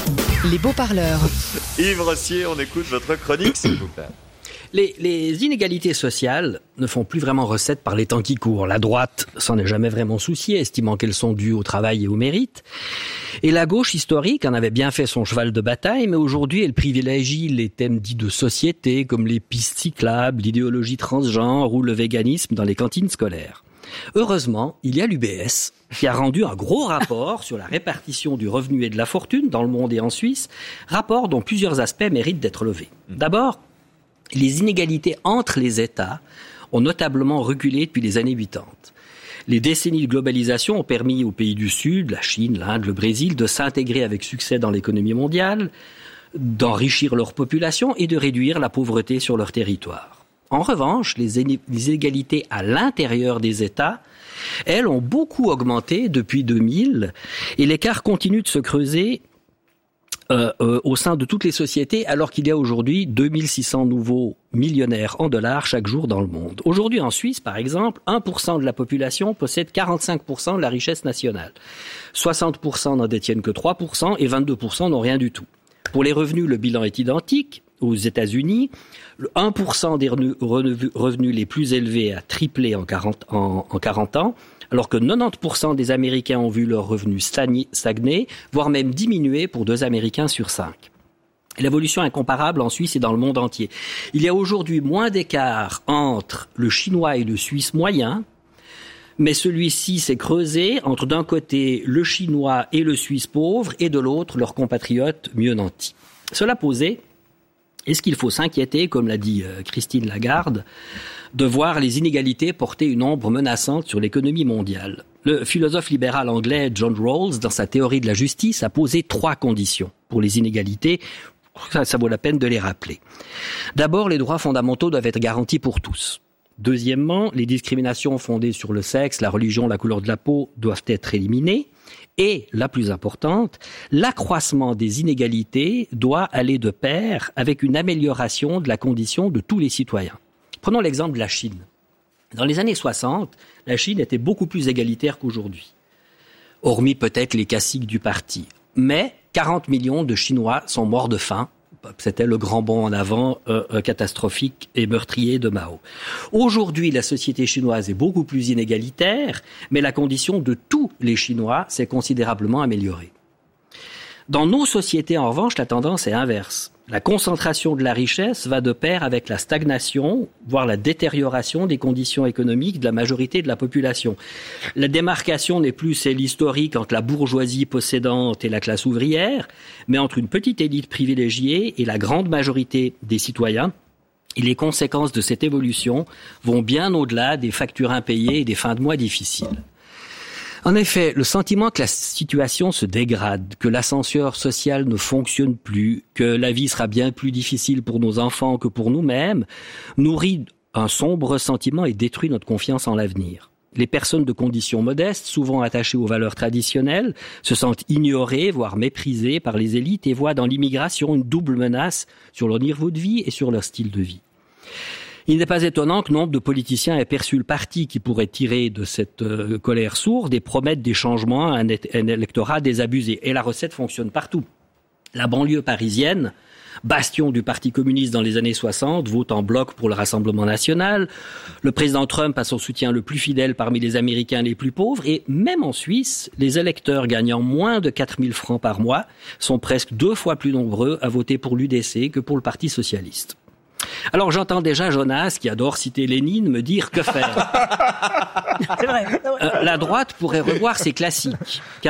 Speaker 1: Les beaux parleurs.
Speaker 8: Yves Rossier, on écoute votre chronique, s'il vous plaît.
Speaker 6: Les, les inégalités sociales ne font plus vraiment recette par les temps qui courent. La droite s'en est jamais vraiment souciée, estimant qu'elles sont dues au travail et au mérite. Et la gauche historique en avait bien fait son cheval de bataille, mais aujourd'hui elle privilégie les thèmes dits de société, comme les pistes cyclables, l'idéologie transgenre ou le véganisme dans les cantines scolaires. Heureusement, il y a l'U B S qui a rendu un gros rapport sur la répartition du revenu et de la fortune dans le monde et en Suisse, rapport dont plusieurs aspects méritent d'être levés. D'abord, les inégalités entre les États ont notablement reculé depuis les années quatre-vingt-dix. Les décennies de globalisation ont permis aux pays du Sud, la Chine, l'Inde, le Brésil, de s'intégrer avec succès dans l'économie mondiale, d'enrichir leur population et de réduire la pauvreté sur leur territoire. En revanche, les inégalités à l'intérieur des États, elles, ont beaucoup augmenté depuis deux mille et l'écart continue de se creuser Euh, euh, au sein de toutes les sociétés, alors qu'il y a aujourd'hui deux mille six cents nouveaux millionnaires en dollars chaque jour dans le monde. Aujourd'hui, en Suisse, par exemple, un pour cent de la population possède quarante-cinq pour cent de la richesse nationale. soixante pour cent n'en détiennent que trois pour cent et vingt-deux pour cent n'ont rien du tout. Pour les revenus, le bilan est identique. Aux États-Unis, le un pour cent des revenus les plus élevés a triplé en quarante, en, en quarante ans, alors que quatre-vingt-dix pour cent des Américains ont vu leurs revenus stagner, voire même diminuer pour deux Américains sur cinq. L'évolution est comparable en Suisse et dans le monde entier. Il y a aujourd'hui moins d'écart entre le Chinois et le Suisse moyen, mais celui-ci s'est creusé entre d'un côté le Chinois et le Suisse pauvre et de l'autre leurs compatriotes mieux nantis. Cela posé, est-ce qu'il faut s'inquiéter, comme l'a dit Christine Lagarde, de voir les inégalités porter une ombre menaçante sur l'économie mondiale? Le philosophe libéral anglais John Rawls, dans sa théorie de la justice, a posé trois conditions pour les inégalités. Ça, ça vaut la peine de les rappeler. D'abord, les droits fondamentaux doivent être garantis pour tous. Deuxièmement, les discriminations fondées sur le sexe, la religion, la couleur de la peau doivent être éliminées. Et, la plus importante, l'accroissement des inégalités doit aller de pair avec une amélioration de la condition de tous les citoyens. Prenons l'exemple de la Chine. Dans les années soixante, la Chine était beaucoup plus égalitaire qu'aujourd'hui, hormis peut-être les caciques du parti. Mais quarante millions de Chinois sont morts de faim. C'était le grand bond en avant euh, catastrophique et meurtrier de Mao. Aujourd'hui, la société chinoise est beaucoup plus inégalitaire, mais la condition de tous les Chinois s'est considérablement améliorée. Dans nos sociétés, en revanche, la tendance est inverse. La concentration de la richesse va de pair avec la stagnation, voire la détérioration des conditions économiques de la majorité de la population. La démarcation n'est plus celle historique entre la bourgeoisie possédante et la classe ouvrière, mais entre une petite élite privilégiée et la grande majorité des citoyens. Et les conséquences de cette évolution vont bien au-delà des factures impayées et des fins de mois difficiles. En effet, le sentiment que la situation se dégrade, que l'ascenseur social ne fonctionne plus, que la vie sera bien plus difficile pour nos enfants que pour nous-mêmes, nourrit un sombre sentiment et détruit notre confiance en l'avenir. Les personnes de conditions modestes, souvent attachées aux valeurs traditionnelles, se sentent ignorées, voire méprisées par les élites et voient dans l'immigration une double menace sur leur niveau de vie et sur leur style de vie. Il n'est pas étonnant que nombre de politiciens aient perçu le parti qui pourrait tirer de cette euh, colère sourde et promettre des changements à un, un électorat désabusé. Et la recette fonctionne partout. La banlieue parisienne, bastion du Parti communiste dans les années soixante, vote en bloc pour le Rassemblement national. Le président Trump a son soutien le plus fidèle parmi les Américains les plus pauvres. Et même en Suisse, les électeurs gagnant moins de quatre mille francs par mois sont presque deux fois plus nombreux à voter pour l'U D C que pour le Parti socialiste. Alors j'entends déjà Jonas, qui adore citer Lénine, me dire que faire.
Speaker 11: C'est vrai.
Speaker 6: Euh, la droite pourrait revoir ses classiques.